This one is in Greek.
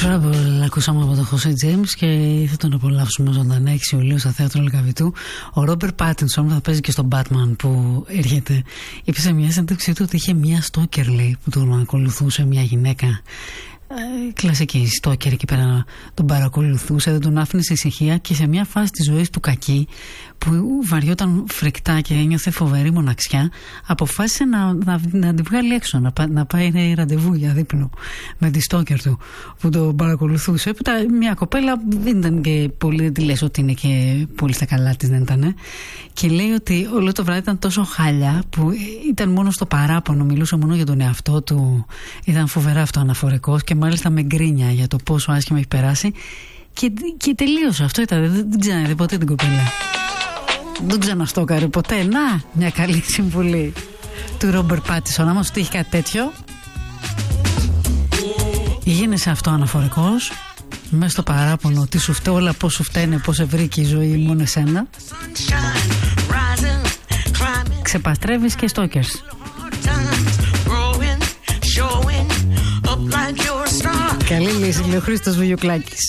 Trouble ακούσαμε από τον Χωσέ Τζέιμς και θα τον απολαύσουμε ζωντανά 6 Ιουλίου στο θέατρο Λυκαβητού. Ο Ρόμπερτ Πάτινσον θα παίζει και στον Batman που έρχεται. Είπε σε μια συνέντευξή του ότι είχε μια στόκερ, λέει, που τον ακολουθούσε, μια γυναίκα. Κλασική στόκερ εκεί πέρα, τον παρακολουθούσε, δεν τον άφηνε σε ησυχία και σε μια φάση της ζωής του κακή που βαριόταν φρικτά και ένιωθε φοβερή μοναξιά, αποφάσισε να την βγάλει έξω, να πάει ραντεβού για δείπνο με τη στόκερ του που τον παρακολουθούσε, που μια κοπέλα δεν ήταν και πολύ, δεν τη λες ότι είναι και πολύ στα καλά της, δεν ήταν, και λέει ότι όλο το βράδυ ήταν τόσο χάλια που ήταν μόνο στο παράπονο, μιλούσε μόνο για τον εαυτό του, ήταν φοβερά αυτοαναφορικός και μάλιστα με γκρίνια για το πόσο άσχημα έχει περάσει και τελείωσε. Αυτό ήταν, δεν ξαναδεί ποτέ την κοπέλα. Δεν ξαναστόκαρε ποτέ. Να, μια καλή συμβουλή του Ρόμπερτ Πάτινσον. Άμα σου τύχει κάτι τέτοιο, γίνεσαι αυτοαναφορικός, μέσα στο παράπονο, τι σου φταίει, όλα πώς σου φταίνε, πώς σε βρήκε η ζωή μόνο εσένα. Ξεπαστρεύεις και στόκερς. Καλή λύση, λέει ο Χρήστος Βουγιουκλάκης.